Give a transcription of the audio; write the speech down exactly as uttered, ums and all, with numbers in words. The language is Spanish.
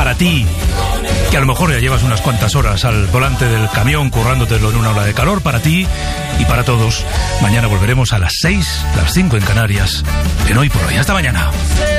para ti, que a lo mejor ya llevas unas cuantas horas al volante del camión currándotelo en una ola de calor, para ti y para todos. Mañana volveremos a las seis, las cinco en Canarias, en Hoy por Hoy. Hasta mañana.